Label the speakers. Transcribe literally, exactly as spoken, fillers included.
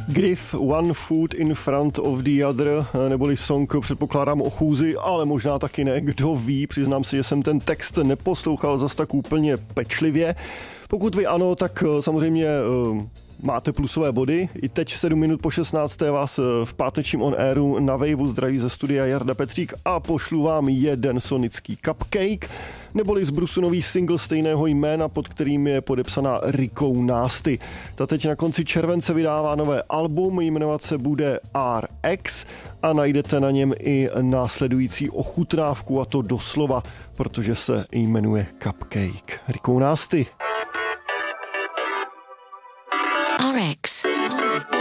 Speaker 1: Griff, One Foot in Front of the Other, neboli song, předpokládám o chůzi, ale možná taky ne, kdo ví, přiznám si, že jsem ten text neposlouchal zas tak úplně pečlivě. Pokud vy ano, tak samozřejmě máte plusové body. I teď sedm minut po šestnácté vás v pátečním on airu na Waveu zdraví ze studia Jarda Petřík a pošlu vám jeden sonický cupcake, neboli z Brusu nový single stejného jména, pod kterým je podepsaná Rikou Nasty. Ta teď na konci července vydává nové album, jmenovat se bude R X a najdete na něm i následující ochutnávku, a to doslova, protože se jmenuje Cupcake. Rikou Nasty.